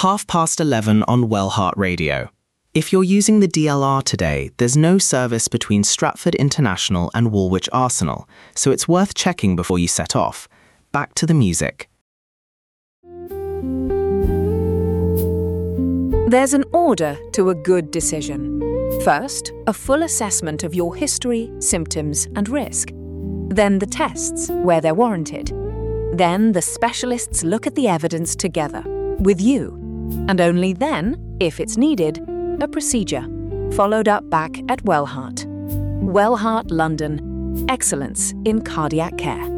11:30 on Wellheart Radio. If you're using the DLR today, there's no service between Stratford International and Woolwich Arsenal, so it's worth checking before you set off. Back to the music. There's an order to a good decision. First, a full assessment of your history, symptoms, and risk. Then the tests, where they're warranted. Then the specialists look at the evidence together, with you. And only then, if it's needed, a procedure, followed up back at Wellheart. Wellheart London. Excellence in cardiac care.